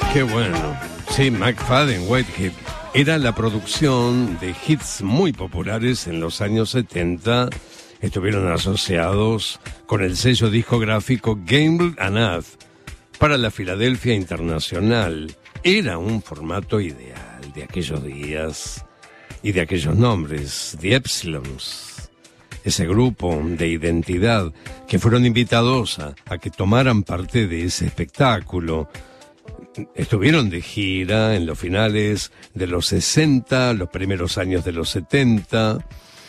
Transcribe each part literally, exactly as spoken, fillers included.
Qué bueno. Sí, McFadden Whitehead era la producción de hits muy populares en los años setenta. Estuvieron asociados con el sello discográfico Gamble and Ath para la Filadelfia Internacional. Era un formato ideal de aquellos días y de aquellos nombres, The Epsilons, ese grupo de identidad que fueron invitados a, a que tomaran parte de ese espectáculo. Estuvieron de gira en los finales de los sesenta, los primeros años de los setenta,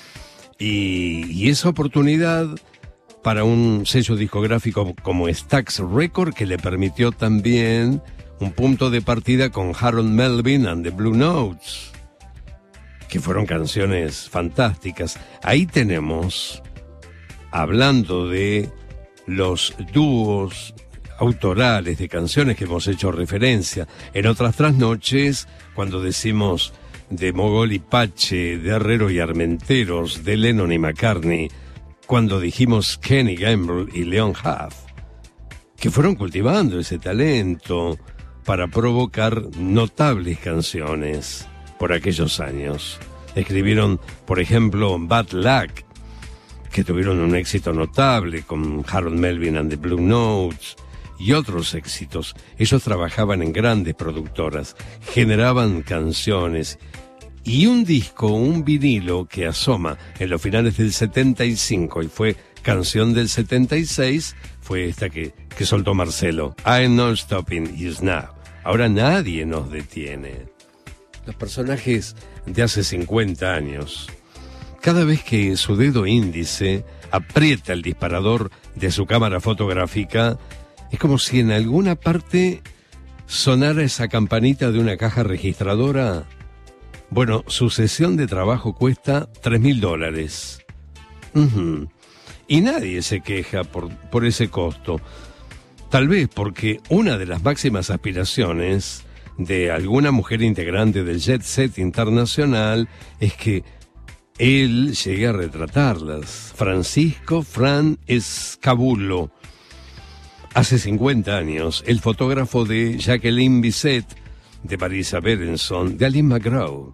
y, y esa oportunidad para un sello discográfico como Stax Record, que le permitió también un punto de partida con Harold Melvin and the Blue Notes, que fueron canciones fantásticas. Ahí tenemos, hablando de los dúos autorales de canciones que hemos hecho referencia en otras trasnoches, cuando decimos de Mogol y Pache, de Herrero y Armenteros, de Lennon y McCartney, cuando dijimos Kenny Gamble y Leon Huff, que fueron cultivando ese talento para provocar notables canciones por aquellos años. Escribieron, por ejemplo, Bad Luck, que tuvieron un éxito notable con Harold Melvin and the Blue Notes, y otros éxitos. Ellos trabajaban en grandes productoras, generaban canciones, y un disco, un vinilo que asoma en los finales del setenta y cinco y fue canción del setenta y seis, fue esta que, que soltó Marcelo, I'm Not Stopping You Now. Ahora nadie nos detiene. Los personajes de hace cincuenta años, cada vez que su dedo índice aprieta el disparador de su cámara fotográfica, es como si en alguna parte sonara esa campanita de una caja registradora. Bueno, su sesión de trabajo cuesta tres mil dólares. Uh-huh. Y nadie se queja por, por ese costo. Tal vez porque una de las máximas aspiraciones de alguna mujer integrante del jet set internacional es que él llegue a retratarlas. Francisco Fran Escabulo. Hace cincuenta años, el fotógrafo de Jacqueline Bisset, de Marisa Berenson, de Alice McGraw,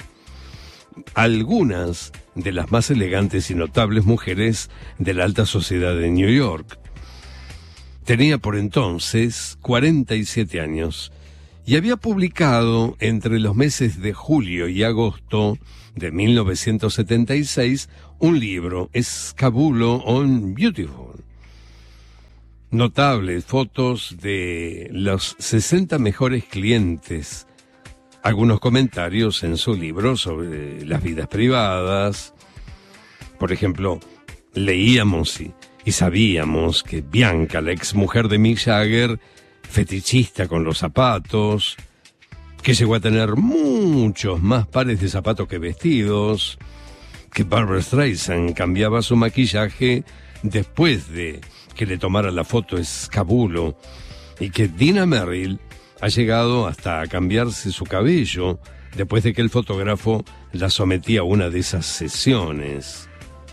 algunas de las más elegantes y notables mujeres de la alta sociedad de New York. Tenía por entonces cuarenta y siete años y había publicado entre los meses de julio y agosto de mil novecientos setenta y seis un libro, Escabulo on Beautiful. Notables fotos de los sesenta mejores clientes, algunos comentarios en su libro sobre las vidas privadas. Por ejemplo, leíamos y, y sabíamos que Bianca, la exmujer de Mick Jagger, fetichista con los zapatos, que llegó a tener muchos más pares de zapatos que vestidos, que Barbra Streisand cambiaba su maquillaje después de que le tomara la foto Escabulo, y que Dina Merrill ha llegado hasta a cambiarse su cabello después de que el fotógrafo la sometía a una de esas sesiones.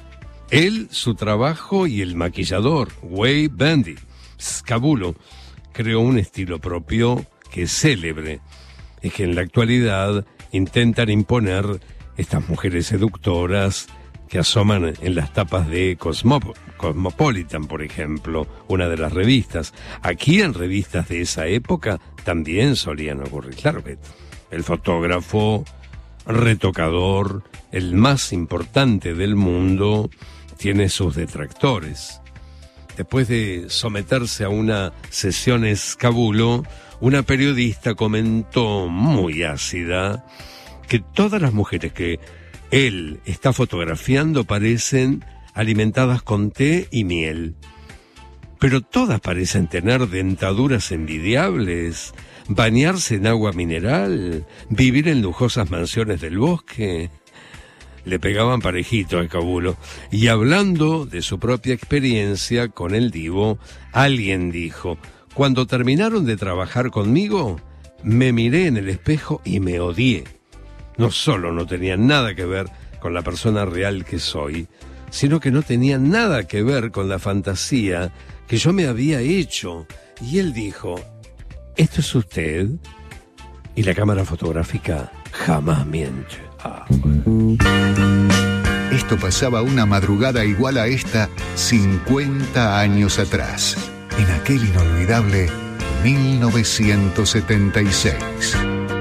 Él, su trabajo y el maquillador, Wade Bundy. Escabulo creó un estilo propio que es célebre. Es que en la actualidad intentan imponer estas mujeres seductoras que asoman en las tapas de Cosmop- Cosmopolitan, por ejemplo, una de las revistas. Aquí en revistas de esa época también solían ocurrir. Claro que el fotógrafo, retocador, el más importante del mundo, tiene sus detractores. Después de someterse a una sesión Escabulo, una periodista comentó muy ácida que todas las mujeres que él está fotografiando parecen alimentadas con té y miel. Pero todas parecen tener dentaduras envidiables, bañarse en agua mineral, vivir en lujosas mansiones del bosque. Le pegaban parejito a Escabulo. Y hablando de su propia experiencia con el divo, alguien dijo: cuando terminaron de trabajar conmigo, me miré en el espejo y me odié. No solo no tenía nada que ver con la persona real que soy, sino que no tenía nada que ver con la fantasía que yo me había hecho. Y él dijo: ¿esto es usted? Y la cámara fotográfica jamás miente. Ah, Esto pasaba una madrugada igual a esta cincuenta años atrás, en aquel inolvidable mil novecientos setenta y seis.